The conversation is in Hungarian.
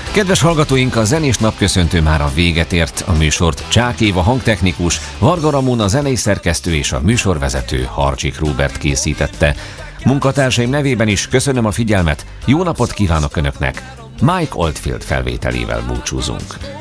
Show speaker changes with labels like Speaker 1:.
Speaker 1: Kedves hallgatóink, a zenés napköszöntő már a véget ért. A műsort Csák Éva hangtechnikus, Varga Ramón a zenei szerkesztő és a műsorvezető Harcsik Róbert készítette. Munkatársaim nevében is köszönöm a figyelmet, jó napot kívánok Önöknek! Mike Oldfield felvételével búcsúzunk.